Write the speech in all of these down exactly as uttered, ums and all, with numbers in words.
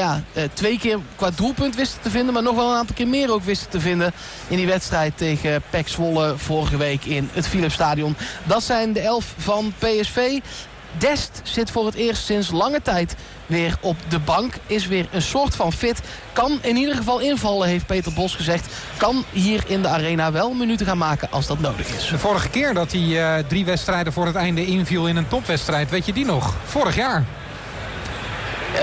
ja, uh, twee keer qua doelpunt wisten te vinden. Maar nog wel een aantal keer meer ook wisten te vinden. In die wedstrijd tegen P E C Zwolle vorige week in het Philipsstadion. Dat zijn de elf van P S V. Dest zit voor het eerst sinds lange tijd weer op de bank. Is weer een soort van fit. Kan in ieder geval invallen, heeft Peter Bos gezegd. Kan hier in de arena wel minuten gaan maken als dat nodig is. De vorige keer dat hij uh, drie wedstrijden voor het einde inviel in een topwedstrijd. Weet je die nog? Vorig jaar. Uh,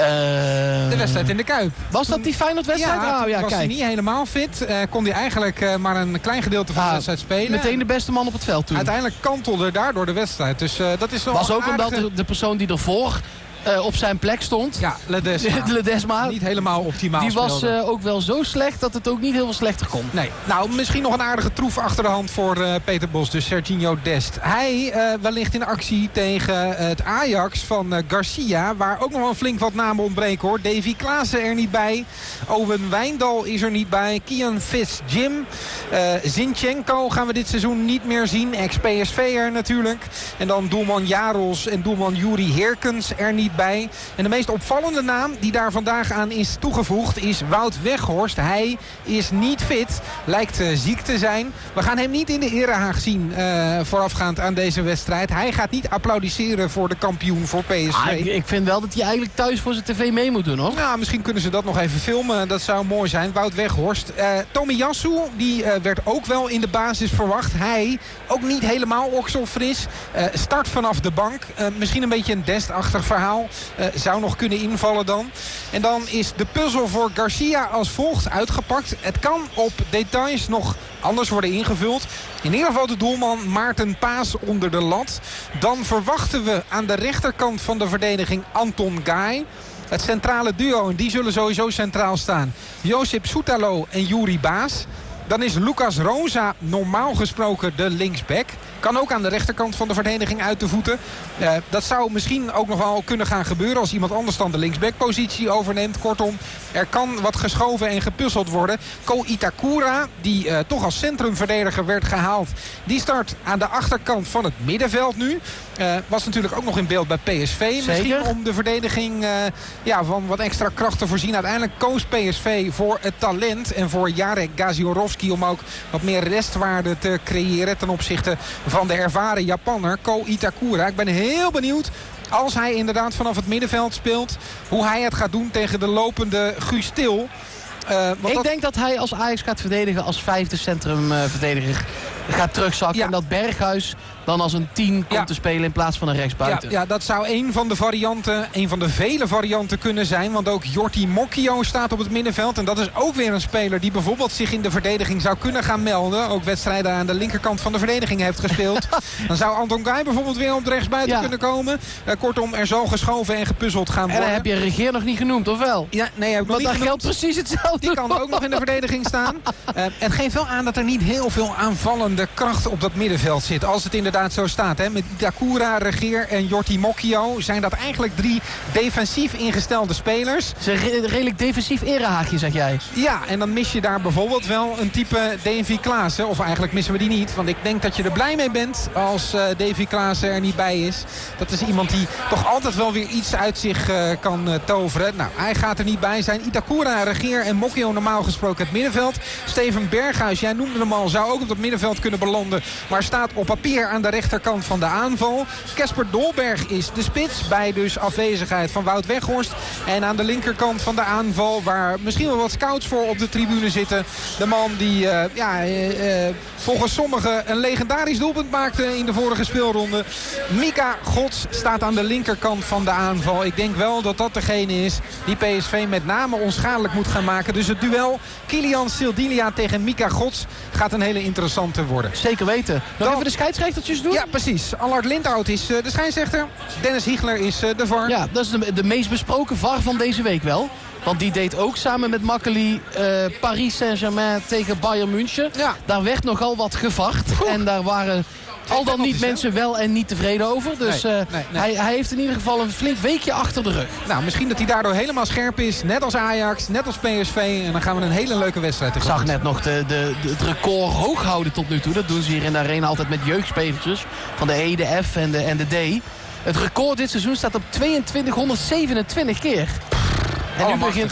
de wedstrijd in de Kuip. Was dat die Feyenoord-wedstrijd? Ja, oh, ja, was kijk. hij niet helemaal fit. Uh, kon hij eigenlijk uh, maar een klein gedeelte van ah, de wedstrijd spelen. Meteen de beste man op het veld toen. Uiteindelijk kantelde daardoor de wedstrijd. Dus uh, dat is wel was ook aardige... omdat de, de persoon die ervoor Uh, op zijn plek stond. Ja, Ledesma. Ledesma. Niet helemaal optimaal Die was uh, speelde. ook wel zo slecht dat het ook niet heel veel slechter kon. Nee. Nou, misschien nog een aardige troef achter de hand voor uh, Peter Bos. Dus Serginho Dest. Hij uh, wellicht in actie tegen uh, het Ajax van uh, Garcia. Waar ook nog wel flink wat namen ontbreken hoor. Davy Klaassen er niet bij. Owen Wijndal is er niet bij. Kian Fitzjim. Uh, Zinchenko gaan we dit seizoen niet meer zien. Ex-P S V'er natuurlijk. En dan doelman Jaros en doelman Juri Heerkens er niet bij. En de meest opvallende naam die daar vandaag aan is toegevoegd is Wout Weghorst. Hij is niet fit. Lijkt uh, ziek te zijn. We gaan hem niet in de Erehaag zien uh, voorafgaand aan deze wedstrijd. Hij gaat niet applaudisseren voor de kampioen voor P S V. Ah, ik, ik vind wel dat hij eigenlijk thuis voor zijn tv mee moet doen hoor. Nou, misschien kunnen ze dat nog even filmen. Dat zou mooi zijn. Wout Weghorst. Uh, Tomiyasu, die uh, werd ook wel in de basis verwacht. Hij ook niet helemaal okselfris. Uh, start vanaf de bank. Uh, misschien een beetje een Dest-achtig verhaal. Uh, zou nog kunnen invallen dan. En dan is de puzzel voor Garcia als volgt uitgepakt. Het kan op details nog anders worden ingevuld. In ieder geval de doelman Maarten Paas onder de lat. Dan verwachten we aan de rechterkant van de verdediging Anton Gaay. Het centrale duo, en die zullen sowieso centraal staan. Josip Soetalo en Juri Baas. Dan is Lucas Rosa normaal gesproken de linksback. Kan ook aan de rechterkant van de verdediging uit de voeten. Uh, dat zou misschien ook nog wel kunnen gaan gebeuren als iemand anders dan de linksbackpositie overneemt. Kortom, er kan wat geschoven en gepuzzeld worden. Ko Itakura, die uh, toch als centrumverdediger werd gehaald. Die start aan de achterkant van het middenveld nu. Uh, was natuurlijk ook nog in beeld bij P S V. Zeker. Misschien om de verdediging uh, ja, van wat extra kracht te voorzien. Uiteindelijk koos P S V voor het talent. En voor Jarek Gaziorovski om ook wat meer restwaarde te creëren ten opzichte van de ervaren Japanner Ko Itakura. Ik ben heel benieuwd, als hij inderdaad vanaf het middenveld speelt, hoe hij het gaat doen tegen de lopende Guus Til. Uh, ik dat... denk dat hij als Ajax gaat verdedigen als vijfde centrumverdediger uh, gaat terugzakken. Ja. En dat Berghuis dan als een tien komt ja. te spelen in plaats van een rechtsbuiten. Ja, ja, dat zou een van de varianten, een van de vele varianten kunnen zijn. Want ook Jordi Mokio staat op het middenveld. En dat is ook weer een speler die bijvoorbeeld zich in de verdediging zou kunnen gaan melden. Ook wedstrijden aan de linkerkant van de verdediging heeft gespeeld. Dan zou Anton Gaay bijvoorbeeld weer op de rechtsbuiten ja. kunnen komen. Uh, kortom, er zal geschoven en gepuzzeld gaan worden. En dan heb je Regeer nog niet genoemd, of wel? Ja, nee, heb ik nog Want niet daar geldt precies hetzelfde. Die kan ook nog in de verdediging staan. Uh, het geeft wel aan dat er niet heel veel aanvallende kracht op dat middenveld zit. Als het inderdaad zo staat. Hè. Met Itakura, Regeer en Jordi Mokio zijn dat eigenlijk drie defensief ingestelde spelers. Het is een re redelijk defensief erehaagje, zeg jij. Ja, en dan mis je daar bijvoorbeeld wel een type Davy Klaassen. Of eigenlijk missen we die niet. Want ik denk dat je er blij mee bent als uh, Davy Klaassen er niet bij is. Dat is iemand die toch altijd wel weer iets uit zich uh, kan uh, toveren. Nou, hij gaat er niet bij zijn. Itakura, Regeer en Mokio normaal gesproken het middenveld. Steven Berghuis, jij noemde hem al, zou ook op het middenveld kunnen belanden. Maar staat op papier aan de rechterkant van de aanval. Kasper Dolberg is de spits bij dus afwezigheid van Wout Weghorst. En aan de linkerkant van de aanval, waar misschien wel wat scouts voor op de tribune zitten. De man die uh, ja, uh, uh, volgens sommigen een legendarisch doelpunt maakte in de vorige speelronde. Mika Gods staat aan de linkerkant van de aanval. Ik denk wel dat dat degene is die P S V met name onschadelijk moet gaan maken. Dus het duel Kilian Sildilia tegen Mika Gods gaat een hele interessante worden. Zeker weten. Nog Dan... even de scheidsrechtertjes doen? Ja, precies. Allard Lindhout is uh, de scheidsrechter. Dennis Hiegler is uh, de V A R. Ja, dat is de, de meest besproken V A R van deze week wel. Want die deed ook samen met Makkeli uh, Paris Saint-Germain tegen Bayern München. Ja. Daar werd nogal wat gevacht. Oeh. En daar waren al dan niet mensen wel en niet tevreden over. Dus nee, uh, nee, nee. Hij, hij heeft in ieder geval een flink weekje achter de rug. Nou, misschien dat hij daardoor helemaal scherp is. Net als Ajax, net als P S V. En dan gaan we een hele leuke wedstrijd tegemoet. Ik zag net nog de, de, de, het record hoog houden tot nu toe. Dat doen ze hier in de arena altijd met jeugdspelertjes. Van de E, de F en de, en de D. Het record dit seizoen staat op tweeëntwintighonderdzevenentwintig keer. En nu begint